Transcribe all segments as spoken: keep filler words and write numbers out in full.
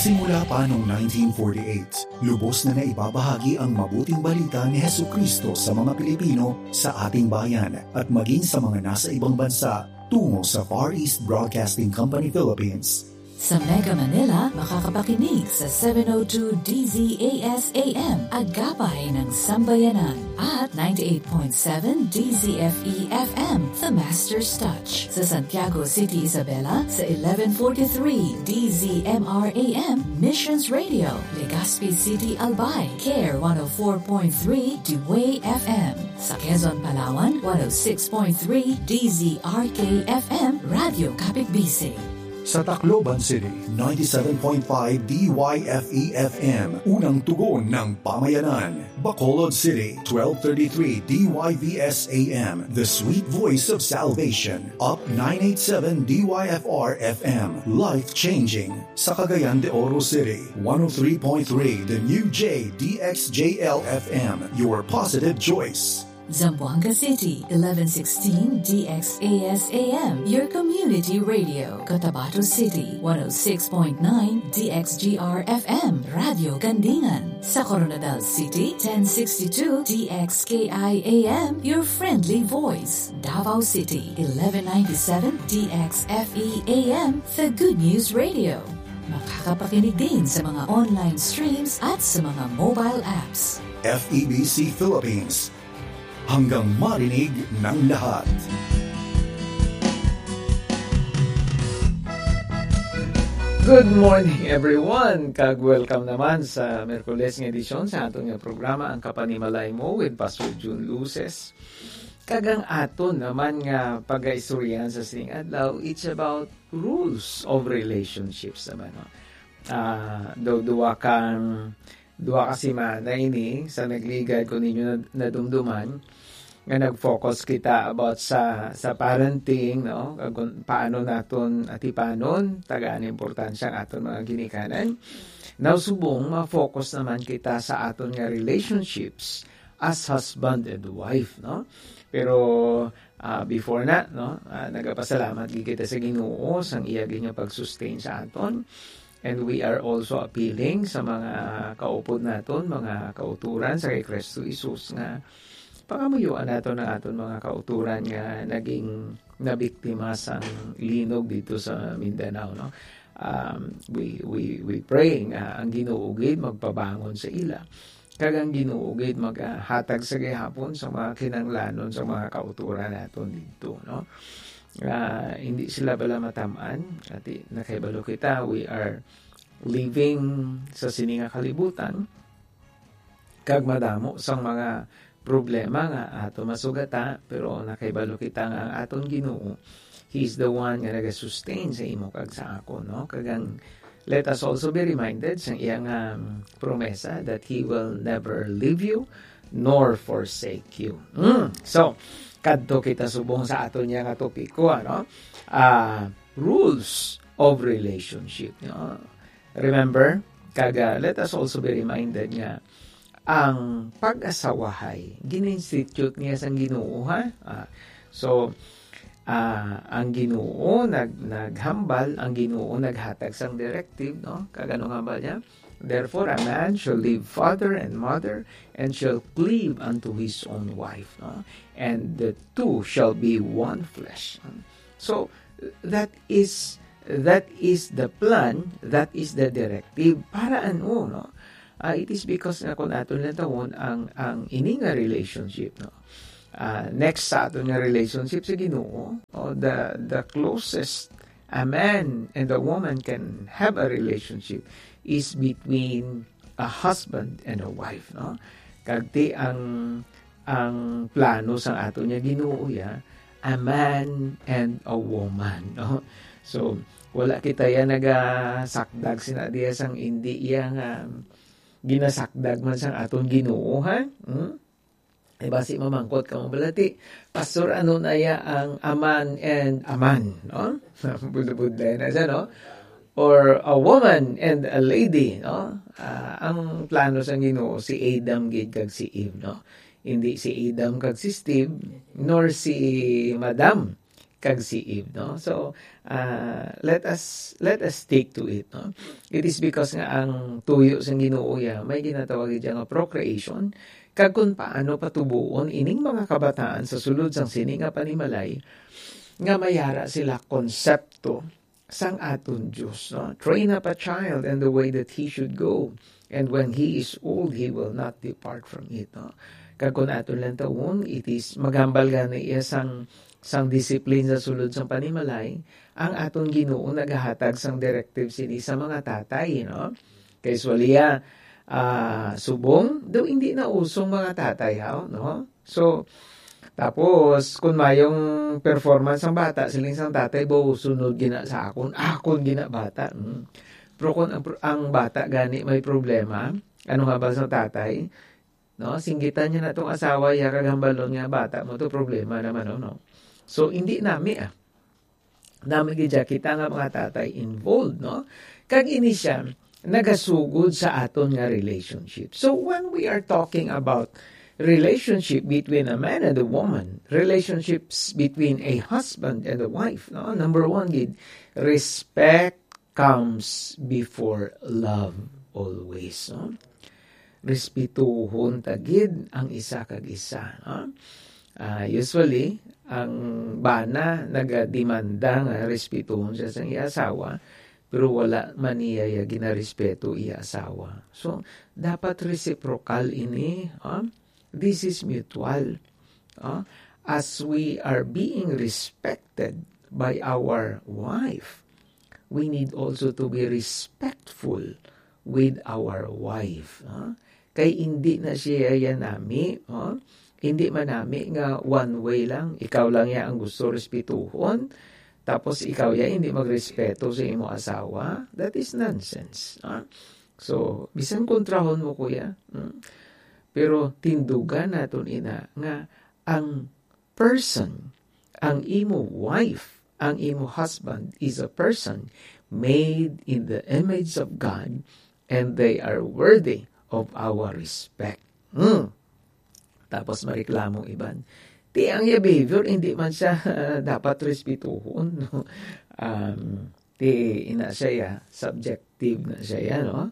Simula pa noong nineteen forty-eight, lubos na naibabahagi ang mabuting balita ni Hesukristo sa mga Pilipino sa ating bayan at maging sa mga nasa ibang bansa tungo sa Far East Broadcasting Company Philippines. Sa Mega Manila, makakapakinig sa seven oh two D Z A S A M, Agapay ng Sambayanan, at ninety-eight point seven D Z F E F M, The Master's Touch. Sa Santiago City, Isabela, sa eleven forty-three D Z M R A M, Missions Radio. Legazpi City, Albay, Care one oh four point three Dway F M. Sa Quezon, Palawan, one oh six point three D Z R K F M, Radio Kapitbisig. Sa Tacloban City, ninety-seven point five D Y F E F M, unang tugon ng pamayanan. Bacolod City, twelve thirty-three D Y V S A M, the sweet voice of salvation. Up nine eighty-seven D Y F R F M, life-changing. Sa Cagayan de Oro City, one oh three point three The New J D X J L F M, your positive choice. Zamboanga City, eleven sixteen D X A S A M, your community radio. Cotabato City, one oh six point nine D X G R F M, Radio Gandingan. Sa Coronadal City, ten sixty-two D X K I A M, your friendly voice. Davao City, eleven ninety-seven D X F E A M, the Good News Radio. Makakapakinig din sa mga online streams at sa mga mobile apps. F E B C Philippines, hanggang marinig ng lahat. Good morning everyone! Kag-welcome naman sa Merkules ng edisyon sa atong programa Ang Kapanimalay Mo with Pastor June Luces. Kagang aton naman nga pag-aistoryahan sa sining adlaw, it's about rules of relationships naman. No? Uh, do duwa kang duwa ka simana ini sa nagligad ko ninyo na, nadumduman nga nag-focus kita about sa sa parenting, no, kung paano naton atipanon tagaan importansya ang aton mga ginikanan. Now subong ma-focus naman kita sa aton nga relationships as husband and wife, no. Pero uh, before na, no, uh, nagapasalamat gid kita sa Ginoo sang iya nga pag-sustain sa aton. And we are also appealing sa mga kaupod naton, mga kauturan sa kay Kristo Jesus nga pangamuyuan nato ng aton mga kauturan nga naging nabiktima sang linog dito sa Mindanao, no. Um, we we we pray nga ang Ginoo gid magpabangon sa ila. Kag ang Ginoo gid maghatag sa gihapon sa mga kinahanglanon sa mga kauturan naton dito, no. Uh, hindi sila bala matamaan at nakaibalo kita, we are living sa sininga kalibutan kag madamo sang mga problema nga ato masugata, pero nakaibalo kita nga ang aton Ginoo, He's the one nga nagasustain sa imo kag sa ako, no. Kagang let us also be reminded sa iyang um, promesa that He will never leave you nor forsake you. Mm. So kadto kita subong sa aton niya nga topiko, ano? Uh, rules of relationship, no? Remember, kaga let us also be reminded nga ang pag-asawahay gin-institute niya sang Ginoo, ha? Uh, so uh, ang Ginoo nag naghambal, ang Ginoo naghatag sang directive, no? Kagano nga ba niya? Therefore, a man shall leave father and mother, and shall cleave unto his own wife, no? And the two shall be one flesh. So that is that is the plan, that is the directive para ano, no? Uh, it is because na kung aton lang tawon ang ang ini nga relationship, no. Uh, next sa aton nga relationship sa Ginoo, oh, the the closest a man and a woman can have a relationship is between a husband and a wife, no. Kagti ang ang plano sa ato niya Ginoo ya, a man and a woman, no. So wala kita ya nagasakdag sina diya sang hindi iya nga ginasakdag man sang aton Ginoo, ha. Hmm? Ay basi mamangkot ka mo balati, pastor, ano na ya ang aman and aman, no. Budbud na siya, no. Or a woman and a lady, no? Uh, ang plano sa Ginoo si Adam gid kag si Eve, no? Hindi si Adam kag si Steve, nor si Madam kag si Eve, no? So, uh, let us let us take to it, no? It is because nga ang tuyo sa Ginoo ya may ginatawag diyan nga procreation, kag kung paano patubuon ining mga kabataan sa sulod sang sini nga panimalay nga mayara sila konsepto sang aton Diyos, no? Train up a child in the way that he should go, and when he is old, he will not depart from it, no? Kag kung aton lang taon, it is magambal gana iya sang, sang disiplin sa sulod sang panimalay, ang aton Ginoo nagahatag sang directive sini sa mga tatay, no? Kay swaliya, uh, subong, daw hindi na usong mga tatay, ha? No? So, tapos, kung mayong performance ng bata, siling sang tatay, bo, sunod gina sa akon, akon gina bata. Hmm. Pero kung ang, ang bata gani may problema, ano nga ba sa tatay, no? Singgitan niya na itong asawa, ya kagambalon nga bata mo, to problema naman, no? no? So, hindi nami, ah. Nami gidya kita nga mga tatay involved, no? Kag ini siya, nagasugod sa aton nga relationship. So, when we are talking about relationship between a man and a woman, relationships between a husband and a wife, no? Number one, gid, respect comes before love always, no? Respetuhon tagid ang isa kag isa, no? Uh, usually, ang bana nagademanda nga respetuhon siya sa iya asawa, pero wala man iya ginarespeto iya asawa. So, dapat reciprocal ini, huh? This is mutual. Uh, as we are being respected by our wife, we need also to be respectful with our wife. Uh, kay hindi na siya yan nami, uh, hindi man nami nga one way lang, ikaw lang ya ang gusto respetuhon, tapos ikaw ya hindi magrespeto sa imo asawa. That is nonsense. Uh, so, bisan kontrahon mo kuya, uh, pero tindugan naton ina nga ang person, ang imo wife, ang imo husband is a person made in the image of God, and they are worthy of our respect. Hmm. Tapos mareklamo iban, ti ang iya behavior hindi man siya uh, dapat respetuhon, no? Um, ti ina siya ya, subjective na siya ya, no?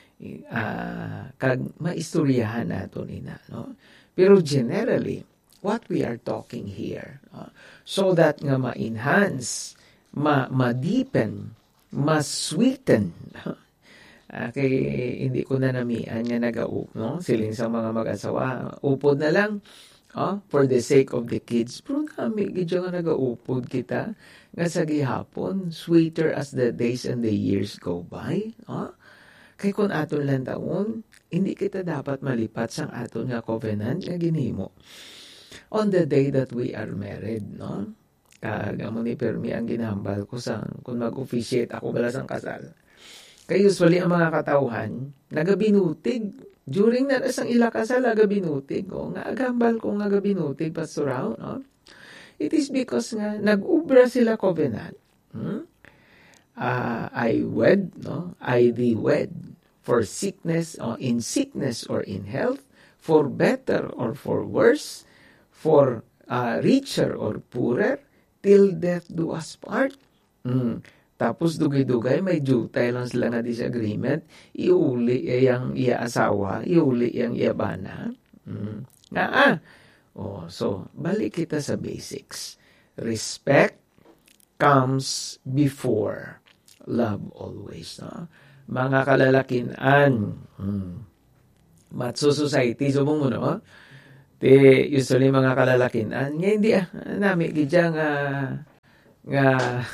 Uh, kag maistoryahan naton ina, no? Pero generally, what we are talking here, no? So that nga ma-enhance, ma- ma-deepen, ma-sweeten, no? Uh, kay hindi ko na namian nga nag-aup, no? Siling sa mga mag-asawa, upod na lang, oh, for the sake of the kids. Pero kami, gidyo nga nag-aupod kita, nga sa gihapon, sweeter as the days and the years go by, oh? Kay kung aton lang taon, hindi kita dapat malipat sang aton nga covenant nga ginhimo on the day that we are married, no? Kag amo ni permi ang ginahambal ko sang kung mag-officiate ako bala sang kasal. Kay usually ang mga katawhan nagabinutig during na sang ila kasal nagabinutig ko nga agambal ko nga gabinutig pastoral, no? It is because nga nag-ubra sila covenant. Hmm? Uh, I wed, no? I thee wed, for sickness or in sickness or in health, for better or for worse, for uh, richer or poorer, till death do us part. Mm. Tapos dugay-dugay, may jutay lang sila nga disagreement, iuli yang iya asawa, iuli yang iya bana. Mm. Nga ah. Oh, so, balik kita sa basics. Respect comes before love always, no? Mga kalalakinan, hmm. Matso society, subong mo, no? Te, usually mga kalalakinan, nga hindi, ah, nami, gidya nga, nga,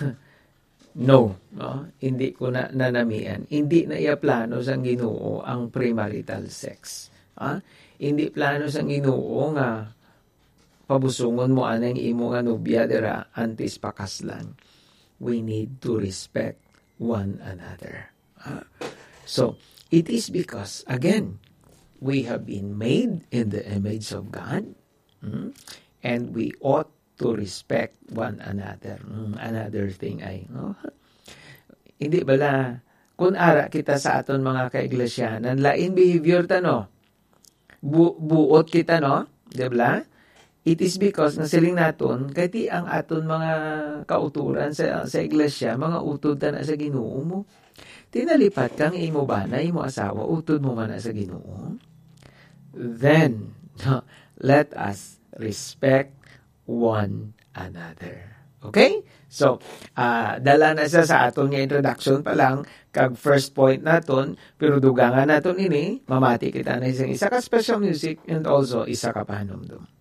no, no? Hindi ko na nanamian. Hindi na iya plano sang Ginoo ang premarital sex. Ha? Hindi plano sang Ginoo nga, pabusungon mo anang imo nga nobya dira antes pakaslan. We need to respect one another. Uh, so, it is because, again, we have been made in the image of God, mm, and we ought to respect one another. Mm, another thing ay, no? Hindi bala, kung ara kita sa aton mga kaiglesia, nan lain behavior ta, no? Bu- buot kita, no? Diba? It is because nga siling naton, kati ang aton mga kauturan sa, sa iglesia, mga utod na sa Ginoo mo. Tinalipat kang imo bana, imo asawa, utod mo man sa Ginoo. Then, let us respect one another. Okay? So, uh, dala na siya sa aton nga introduction pa lang, kag first point naton, pero dugangan naton ini, mamati kita na isang isa ka special music and also isa ka pahanumdum.